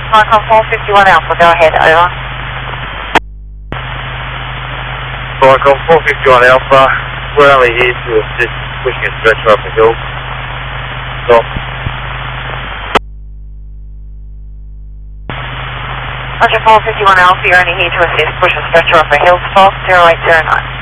Falcon 451 Alpha, go ahead, over. Falcon 451 Alpha, we're only here to assist pushing a stretcher up the hill. Stop. Roger 451 Alpha, you're only here to assist push a stretcher up a hill, stop 0809.